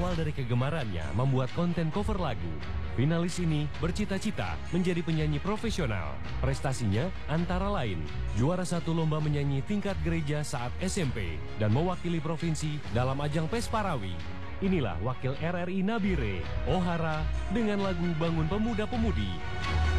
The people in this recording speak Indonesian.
Berawal dari kegemarannya membuat konten cover lagu, finalis ini bercita-cita menjadi penyanyi profesional. Prestasinya antara lain, juara 1 lomba menyanyi tingkat gereja saat SMP dan mewakili provinsi dalam ajang PES Parawi. Inilah wakil RRI Nabire, Ohara, dengan lagu Bangun Pemuda Pemudi.